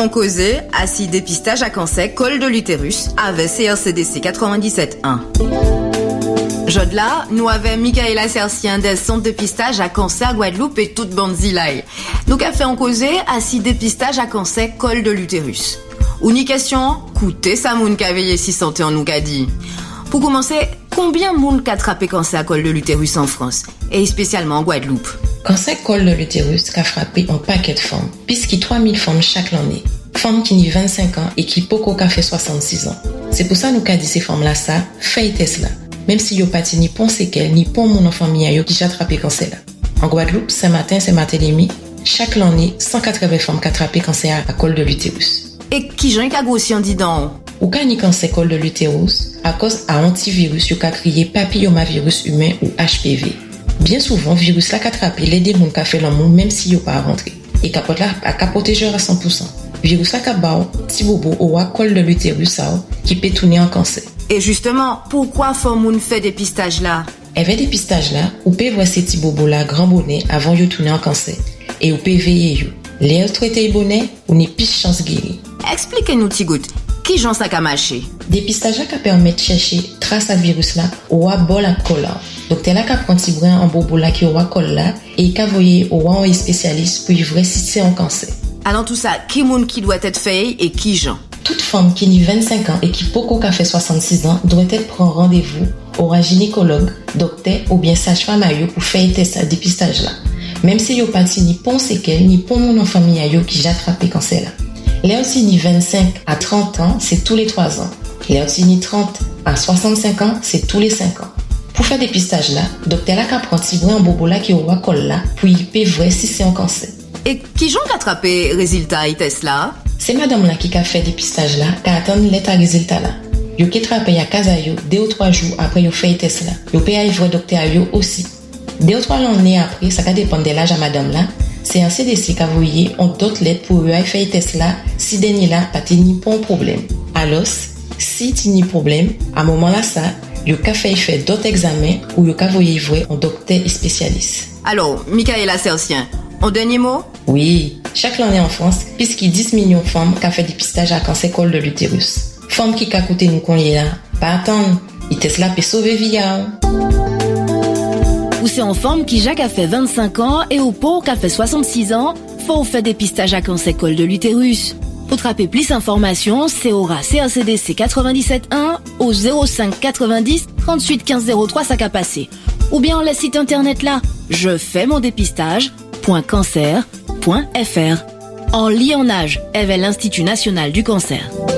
On causait assis dépistage à cancer col de l'utérus avec CRCDC 97.1. Jod là, nous avons Michaela Sercien des centres de dépistage à cancer Guadeloupe et toute bande zilaï. Nous avons fait en causer assis dépistage à cancer col de l'utérus. Ou ni question, coûtez ça moun qu'a veillé si santé en nous qu'a dit. Pour commencer, combien moun qu'a attrapé cancer col de l'utérus en France et spécialement en Guadeloupe? Cancer col de l'utérus qu'a frappé un paquet de femmes, puisqu'il 3000 femmes chaque année. Femmes qui n'y 25 ans et qui poko qu'a fait 66 ans. C'est pour ça nous qu'a dit ces femmes-là ça, fait test là. Même si yo pati ni pon séquelles, ni pon mon enfant mia yo qui j'ai attrapé cancer là. En Guadeloupe, Saint-Martin-Demi, chaque année, 180 femmes qui attrapé cancer à col de l'utérus. Et qui j'en qu'a grossi en disant? Ou qu'a ni cancer col de l'utérus à cause à antivirus yo qu'a crié papillomavirus humain ou HPV. Bien souvent, virus là qu'attrapé les démons qu'a fait l'amour même si yo pas rentré. Et capote là à protéger à 100%. Virus là qu'a bao, petit bobo ou à col de l'utérus ça qui peut tourner en cancer. Et justement, pourquoi faut moun fait dépistage là? Avec dépistage là, ou peut voir ces petits bobos là grand bonnet avant de tourner en cancer. Et ou peut veiller yo. Les traiter bonnet ou ni pis chance guérir. Expliquez-nous Tigout, qui j'en sa marché? Dépistage là qui permet de chercher trace à virus là ou à bol à col là. Docteur là qui prend petit brin en bobo là qui aura col là et qui voyer ou un spécialiste pour y voir si c'est un cancer. Alors tout ça, qui moun qui doit être fait et qui j'en? Toute femme qui n'a 25 ans et qui poko qu'a fait 66 ans doit être prendre rendez-vous au gynécologue, docteur ou bien sage-femme pour faire test à dépistage là. Même si yo pas ni pon séquelles ni pon mon enfant mia yo qui j'ai attrapé cancer là. Les aussi ni 25 à 30 ans, c'est tous les 3 ans. Les aussi ni 30 à 65 ans, c'est tous les 5 ans. Pour faire dépistage là, docteur là prend petit brin en bobo là qui aura col là pour y peut voir si c'est un cancer. Et qui j'en attrapé résultat et test là? C'est madame là qui a fait dépistage là, qui attend l'état résultat là. Yo qui trappe à casa yo 2 ou 3 jours après yo fait test là. Yo peut aller voir docteur yo aussi. 2 ou 3 années après, ça va dépendre de l'âge à madame là. C'est un CDC qui a voyé on d'autres lettres pour aller faire test là si dernier là pas ni pas un problème. Alors si tu ni problème, à moment là ça, yo ka fait d'autres examens ou yo ka voyer voir un docteur spécialiste. Alors, Michaela Sercien, en dernier mot? Oui, chaque année en France, puisqu'il y a 10 millions de femmes qui ont fait dépistage à cancer col de l'utérus. Femmes qui ont coûté nous qu'on y là, pas attendre, ils testent là pour sauver vie. Ou c'est en forme qui Jacques a fait 25 ans et au pauvre qui a fait 66 ans, faut faire dépistage à cancer col de l'utérus. Pour trapper plus d'informations, c'est aura CRCDC 97.1 au 05 90 38 15 03 ça qu'a passé. Ou bien le site internet là, je fais mon dépistage.cancer.fr. En lionnage avec l'Institut national du cancer.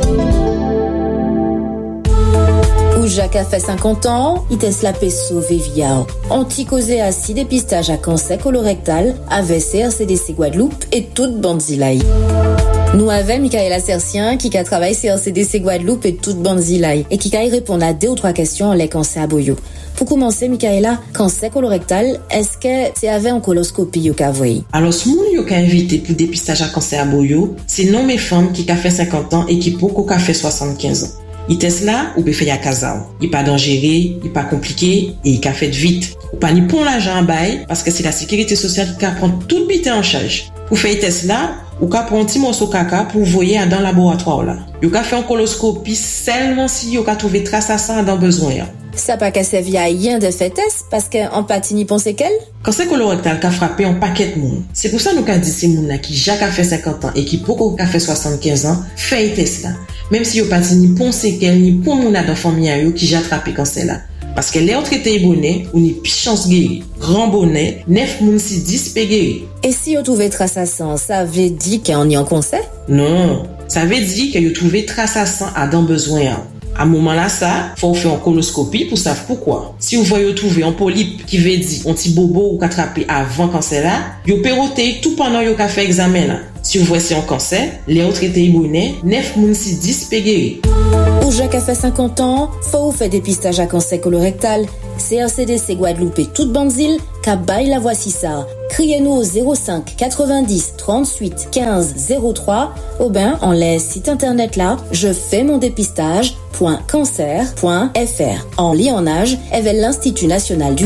Ou Jacques a fait 50 ans, il teste la paix sauver via. Anti-causé assis dépistage à cancer colorectal avec CRCDC Guadeloupe et toute bande zilaï. Nous avons Michaela Sercien qui a travaillé CRCDC Guadeloupe et toute bande zilaï et qui a répondu à 2 ou 3 questions les cancers à boyo. Pour commencer, Michaela, cancer colorectal, est-ce que c'est avec une coloscopie yo ka voyi? Alors, ce monde yo ka invité pour dépistage à cancer à boyo, c'est non mes femmes qui a fait 50 ans et qui poko ka fait 75 ans. Il teste là ou peut faire ya casa. Il pas dangereux, il pas compliqué et il ka fait vite. Ou pas ni pon l'argent en bail parce que c'est la sécurité sociale qui prend tout bité en charge. Pour faire test là, ou ka prend un petit morceau caca pour voyer dans le laboratoire là. Yo ka fait une coloscopie seulement si yo ka trouvé trace à ça dans besoin. Ça pas qu'à servir à rien de fait test parce qu'en pâti ni pensez qu'elle? Cancer colorectal qui a frappé un paquet de monde. C'est pour ça nous qu'a dit ces moun là qui Jacques a fait 50 ans et qui beaucoup a fait 75 ans, fait test là. Même si yo pati ni pensez qu'elle ni pour moun dans famille yo qui j'ai attrapé cancer là. Parce que les autres traité bonnet ou ni pi chance guéri. Grand bonnet, 9 moun si 10 pe guéri. Et si yo trouvé trace à sang, ça veut dire qu'on y en cancer? Non, ça veut dire que yo trouvé trace à sang à dans besoin. À un moment là, ça, faut faire une coloscopie pour savoir pourquoi. Si vous voyez trouver un polype qui veut dire un petit bobo ou qu'attraper avant cancer là, vous pouvez roter tout pendant que vous fait examen là. Si vous voyez c'est un cancer, les autres étaient bonnet, 9 moun si 10 pe guéri. Pour Jacques a fait 50 ans, faut faire dépistage à cancer colorectal. CRCDC Guadeloupe et toute Bandzil, Kabaï la voici ça. Criez-nous au 05 90 38 15 03 ou bien en les site internet là, je fais mon dépistage.cancer.fr. En lionnage avec l'Institut national du